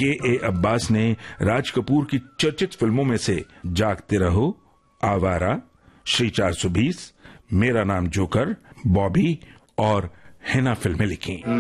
के अब्बास ने राज कपूर की चर्चित फिल्मों में से जागते रहो, आवारा, श्री 420, मेरा नाम जोकर, बॉबी और हिना फिल्में लिखी।